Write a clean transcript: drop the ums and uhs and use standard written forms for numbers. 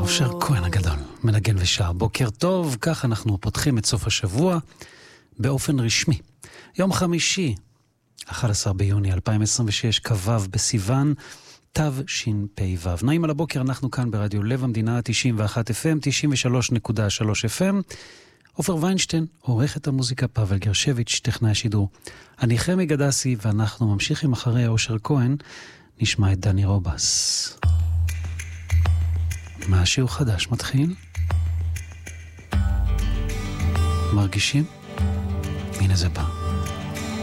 אושר כהן הגדול, מנגן ושר. בוקר טוב, כך אנחנו פותחים את סוף השבוע באופן רשמי. יום חמישי, 11 ביוני 2026, כ"ו בסיוון, תשפ"ו. נעים על הבוקר, אנחנו כאן ברדיו לב המדינה, 91 FM, 93.3 FM. עופר ויינשטיין, עורך את המוזיקה, פאבל גרשביץ', טכנאי השידור. אני חמי גדסי, ואנחנו ממשיכים אחרי אושר כהן, נשמע את דני רובס. משהו חדש מתחיל? מרגישים? הנה זה בא.